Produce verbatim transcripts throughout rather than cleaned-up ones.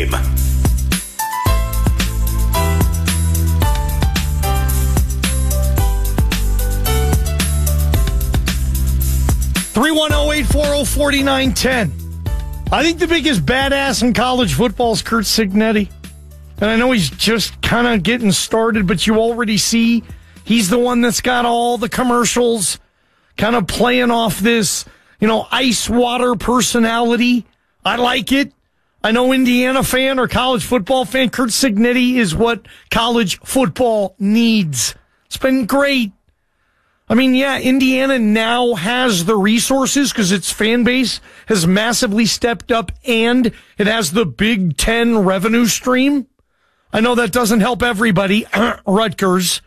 Game. three one zero, eight four zero, four nine one zero. I think the biggest badass in college football is Curt Cignetti. And I know he's just kind of getting started, but you already see he's the one that's got all the commercials kind of playing off this, you know, ice water personality. I like it. I know Indiana fan or college football fan, Curt Cignetti is what college football needs. It's been great. I mean, yeah, Indiana now has the resources because its fan base has massively stepped up and it has the Big Ten revenue stream. I know that doesn't help everybody, Rutgers.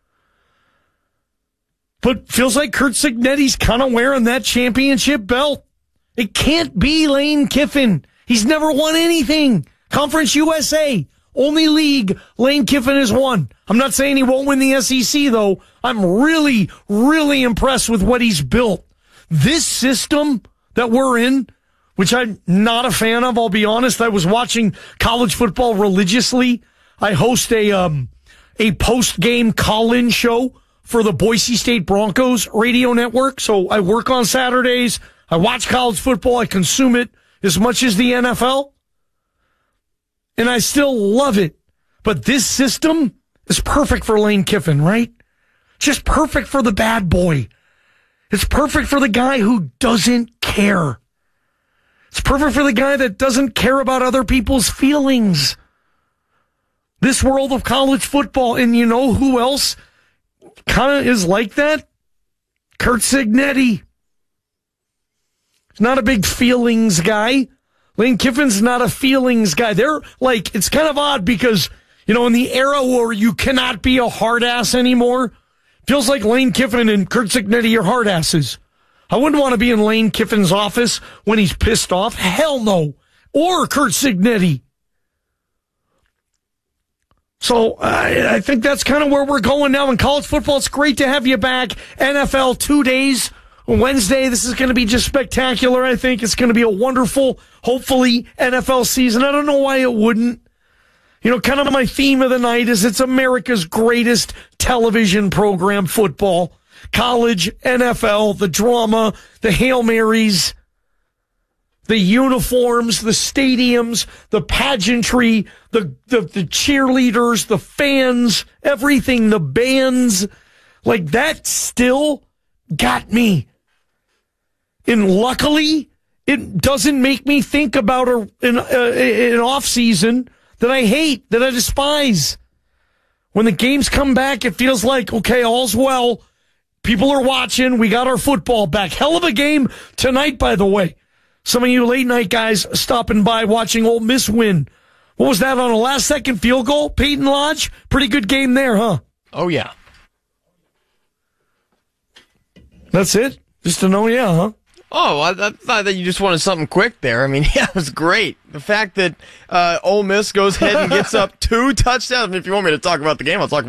But feels like Curt Cignetti's kind of wearing that championship belt. It can't be Lane Kiffin. He's never won anything. Conference U S A. Only league Lane Kiffin has won. I'm not saying he won't win the S E C, though. I'm really, really impressed with what he's built. This system that we're in, which I'm not a fan of, I'll be honest. I was watching college football religiously. I host a um, a post-game call-in show for the Boise State Broncos radio network. So I work on Saturdays. I watch college football. I consume it as much as the N F L. And I still love it. But this system is perfect for Lane Kiffin, right? Just perfect for the bad boy. It's perfect for the guy who doesn't care. It's perfect for the guy that doesn't care about other people's feelings. This world of college football, and you know who else kind of is like that? Curt Cignetti. He's not a big feelings guy. Lane Kiffin's not a feelings guy. They're like, it's kind of odd because, you know, in the era where you cannot be a hard ass anymore, feels like Lane Kiffin and Curt Cignetti are hard asses. I wouldn't want to be in Lane Kiffin's office when he's pissed off. Hell no. Or Curt Cignetti. So I, I think that's kind of where we're going now in college football. It's great to have you back. N F L two days. Wednesday, this is going to be just spectacular, I think. It's going to be a wonderful, hopefully, N F L season. I don't know why it wouldn't. You know, kind of my theme of the night is it's America's greatest television program, football. College, N F L, the drama, the Hail Marys, the uniforms, the stadiums, the pageantry, the, the, the cheerleaders, the fans, everything, the bands. Like, that still got me. And luckily, it doesn't make me think about a, an, uh, an off season that I hate, that I despise. When the games come back, it feels like, okay, all's well. People are watching. We got our football back. Hell of a game tonight, by the way. Some of you late night guys stopping by watching Ole Miss win. What was that on a last second field goal? Peyton Lodge? Pretty good game there, huh? Oh, yeah. That's it? Just to know, yeah, huh? Oh, I, I thought that you just wanted something quick there. I mean, yeah, it was great. The fact that uh, Ole Miss goes ahead and gets up two touchdowns. I mean, if you want me to talk about the game, I'll talk